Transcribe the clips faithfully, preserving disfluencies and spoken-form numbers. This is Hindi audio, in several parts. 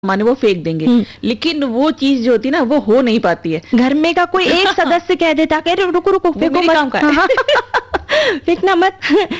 माने वो फेंक देंगे, लेकिन वो चीज जो होती है ना वो हो नहीं पाती है। घर में का कोई एक सदस्य कह देता कि अरे रुको रुको फेंको मत, काम का है। फेंकना मत।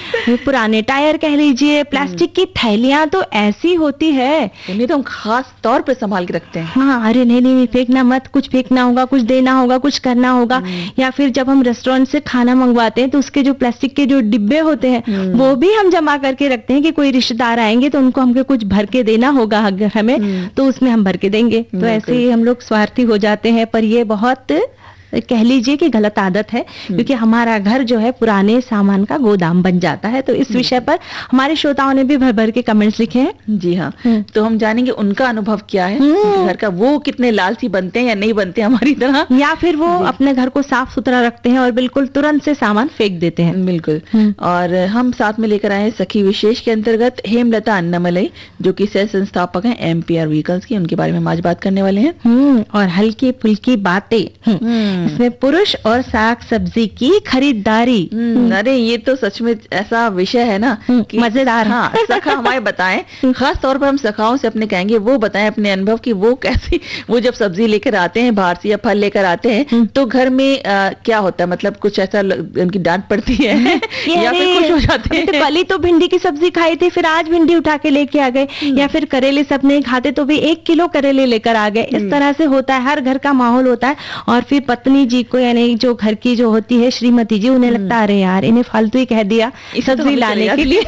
पुराने टायर कह लीजिए, प्लास्टिक की थैलियां तो ऐसी होती है, उन्हें तो हम खास तौर पे संभाल के रखते हैं। हाँ, अरे नहीं नहीं फेंकना मत, कुछ फेंकना होगा, कुछ देना होगा, कुछ करना होगा। या फिर जब हम रेस्टोरेंट से खाना मंगवाते हैं तो उसके जो प्लास्टिक के जो डिब्बे होते हैं वो भी हम जमा करके रखते हैं कि कोई रिश्तेदार आएंगे तो उनको हमको कुछ भर के देना होगा अगर हमें, तो उसमें हम भर के देंगे। तो ऐसे ही हम लोग स्वार्थी हो जाते हैं, पर ये बहुत कह लीजिए कि गलत आदत है, क्योंकि हमारा घर जो है पुराने सामान का गोदाम बन जाता है। तो इस विषय पर हमारे श्रोताओं ने भी भर भर के कमेंट्स लिखे हैं। जी हाँ, तो हम जानेंगे उनका अनुभव क्या है घर का, वो कितने लालची बनते हैं या नहीं बनते हमारी तरह, या फिर वो अपने घर को साफ सुथरा रखते हैं और बिल्कुल तुरंत से सामान फेंक देते हैं। बिल्कुल। और हम साथ में लेकर आए सखी विशेष के अंतर्गत हेमलता अन्नामलई, जो कि सह संस्थापक हैं एमपीआर व्हीकल्स की, उनके बारे में हम आज बात करने वाले हैं। और हल्की फुल्की बातें, इसमें पुरुष और साग सब्जी की खरीदारी। अरे ये तो सच में ऐसा विषय है ना कि मजेदार। हाँ, सखा हमारे बताएं, खास तौर पर हम सखाओं से अपने कहेंगे वो बताएं अपने अनुभव कि वो कैसी, वो जब सब्जी लेकर आते हैं बाहर से या फल लेकर आते हैं तो घर में आ, क्या होता है, मतलब कुछ ऐसा उनकी डांट पड़ती है या फिर खुश हो जाते हैं। कल ही तो भिंडी की सब्जी खाई थी, फिर आज भिंडी उठा के लेके आ गए, या फिर करेले सब नहीं खाते तो भी एक किलो करेले लेकर आ गए। इस तरह से होता है, हर घर का माहौल होता है। और फिर पत्नी जी को, यानी जो घर की जो होती है श्रीमती जी, उन्हें लगता है अरे यार इन्हें फालतू ही कह दिया सब्जी लाने के लिए।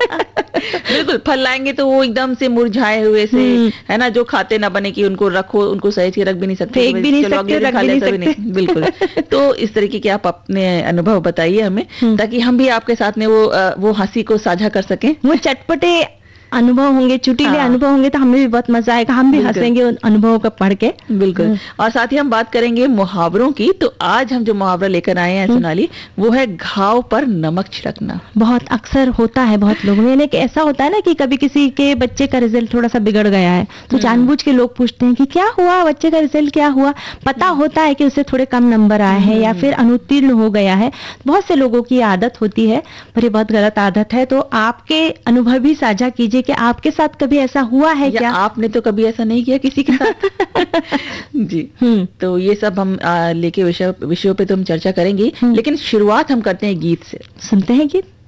बिल्कुल, फल लाएंगे तो वो एकदम से मुरझाए हुए से, है ना, जो खाते ना बने कि उनको रखो, उनको सही से रख भी नहीं सकते, फेंक भी नहीं सकते, रख भी नहीं सकते। बिल्कुल। तो इस तरीके के आप अपने अनुभव बताइए हमें, ताकि हम भी आपके साथ में वो वो हंसी को साझा कर सकें। वो चटपटे अनुभव होंगे, चुटीले हाँ। अनुभव होंगे, तो हमें भी बहुत मजा आएगा, हम भी हंसेंगे उन अनुभवों को पढ़ के। बिल्कुल। और साथ ही हम बात करेंगे मुहावरों की। तो आज हम जो मुहावरा लेकर आए हैं सोनाली, वो है घाव पर नमक छिड़कना। बहुत अक्सर होता है बहुत लोगों में, कि ऐसा होता है ना कि कभी किसी के बच्चे का रिजल्ट थोड़ा सा बिगड़ गया है तो जानबूझ के लोग पूछते हैं कि क्या हुआ, बच्चे का रिजल्ट क्या हुआ। पता होता है कि उसे थोड़े कम नंबर आए हैं या फिर अनुत्तीर्ण हो गया है। बहुत से लोगों की आदत होती है, पर ये बहुत गलत आदत है। तो आपके अनुभव भी साझा कीजिए कि आपके साथ कभी ऐसा हुआ है क्या? आपने तो कभी ऐसा नहीं किया किसी के साथ? जी। तो ये सब हम आ, लेके विषय विषयों पे तो हम चर्चा करेंगे, लेकिन शुरुआत हम करते हैं गीत से। सुनते हैं गीत।